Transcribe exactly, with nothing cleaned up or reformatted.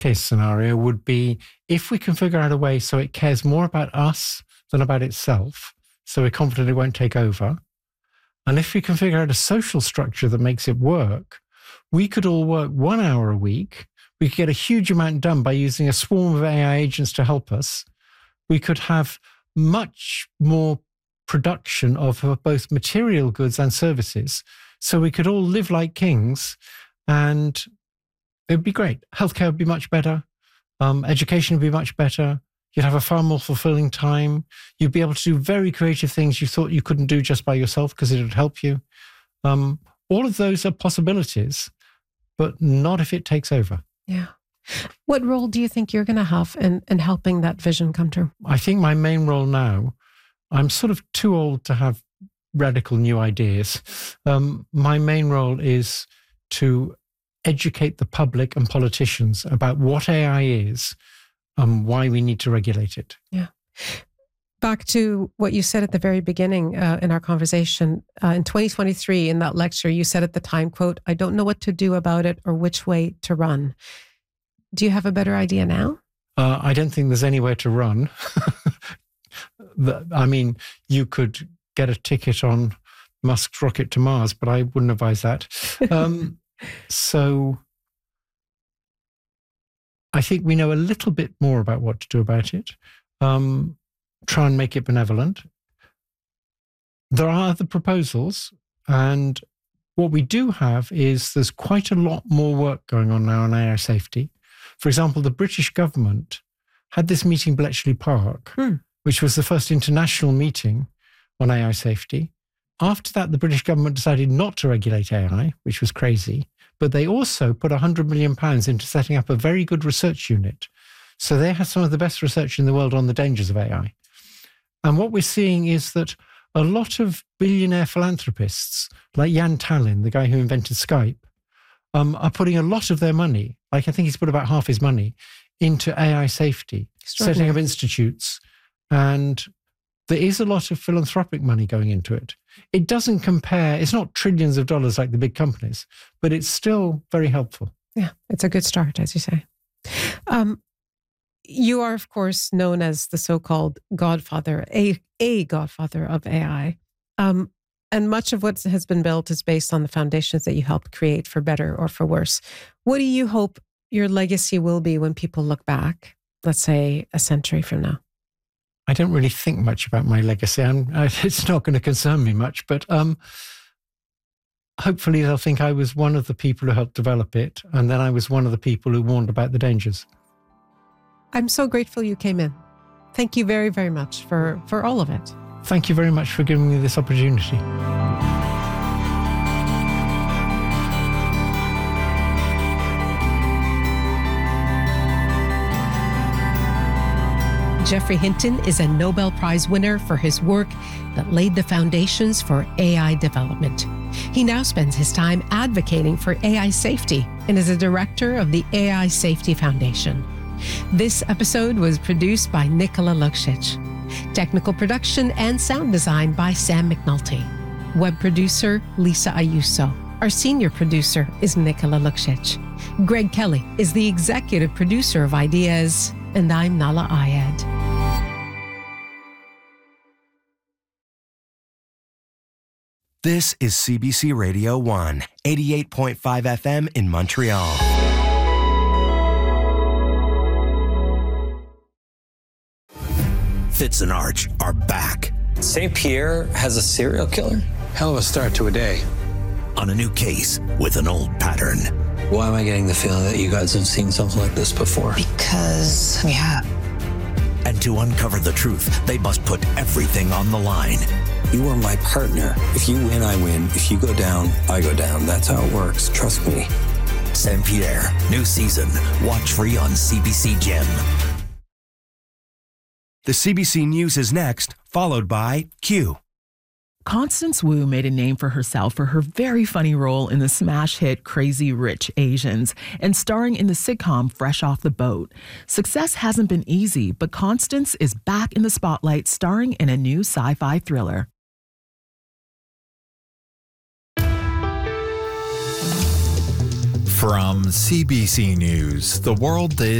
case scenario would be if we can figure out a way so it cares more about us than about itself, so we're confident it won't take over. And if we can figure out a social structure that makes it work, we could all work one hour a week. We could get a huge amount done by using a swarm of A I agents to help us. We could have much more production of both material goods and services. So we could all live like kings, and it would be great. Healthcare would be much better. Um, education would be much better. You'd have a far more fulfilling time. You'd be able to do very creative things you thought you couldn't do just by yourself because it would help you. Um, all of those are possibilities, but not if it takes over. Yeah. What role do you think you're going to have in, in helping that vision come true? I think my main role now, I'm sort of too old to have radical new ideas. Um, my main role is to educate the public and politicians about what A I is and why we need to regulate it. Yeah. Back to what you said at the very beginning uh, in our conversation, uh, in twenty twenty-three, in that lecture, you said at the time, quote, "I don't know what to do about it or which way to run." Do you have a better idea now? Uh, I don't think there's anywhere to run. I mean, you could get a ticket on Musk's rocket to Mars, but I wouldn't advise that. Um, so I think we know a little bit more about what to do about it. Um, try and make it benevolent. There are other proposals, and what we do have is there's quite a lot more work going on now on A I safety. For example, the British government had this meeting in Bletchley Park, hmm. which was the first international meeting on A I safety. After that, the British government decided not to regulate A I, which was crazy, but they also put one hundred million pounds into setting up a very good research unit. So they have some of the best research in the world on the dangers of A I. And what we're seeing is that a lot of billionaire philanthropists, like Jan Tallinn, the guy who invented Skype, um, are putting a lot of their money, like I think he's put about half his money, into A I safety, setting up institutes. And there is a lot of philanthropic money going into it. It doesn't compare, it's not trillions of dollars like the big companies, but it's still very helpful. Yeah, it's a good start, as you say. Um, you are, of course, known as the so-called godfather, a, a godfather of A I. Um, and much of what has been built is based on the foundations that you helped create, for better or for worse. What do you hope your legacy will be when people look back, let's say a century from now? I don't really think much about my legacy. I'm, I, it's not going to concern me much, but um, hopefully they'll think I was one of the people who helped develop it, and then I was one of the people who warned about the dangers. I'm so grateful you came in. Thank you very, very much for, for all of it. Thank you very much for giving me this opportunity. Geoffrey Hinton is a Nobel Prize winner for his work that laid the foundations for A I development. He now spends his time advocating for A I safety and is a director of the A I Safety Foundation. This episode was produced by Nikola Luksic. Technical production and sound design by Sam McNulty. Web producer Lisa Ayuso. Our senior producer is Nikola Luksic. Greg Kelly is the executive producer of Ideas, and I'm Nala Ayed. This is C B C Radio one, eighty-eight point five F M in Montreal. Fitz and Arch are back. Saint Pierre has a serial killer? Hell of a start to a day. On a new case with an old pattern. Why am I getting the feeling that you guys have seen something like this before? Because we have. And to uncover the truth, they must put everything on the line. You are my partner. If you win, I win. If you go down, I go down. That's how it works. Trust me. Saint Pierre, new season. Watch free on C B C Gem. The C B C News is next, followed by Q. Constance Wu made a name for herself for her very funny role in the smash hit Crazy Rich Asians and starring in the sitcom Fresh Off the Boat. Success hasn't been easy, but Constance is back in the spotlight starring in a new sci-fi thriller. From C B C News, the world is